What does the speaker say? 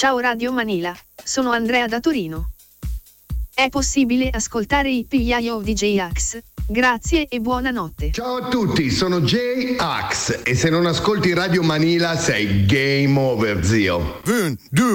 Ciao Radio Manila, sono Andrea da Torino. È possibile ascoltare i Pigliaio di J-Ax? Grazie e buonanotte. Ciao a tutti, sono J-Ax e se non ascolti Radio Manila sei game over, zio. 1, 2